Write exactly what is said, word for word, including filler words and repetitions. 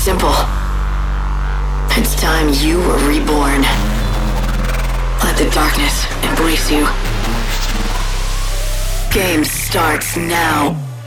simple. It's time you were reborn. Let the darkness embrace you. Game starts now.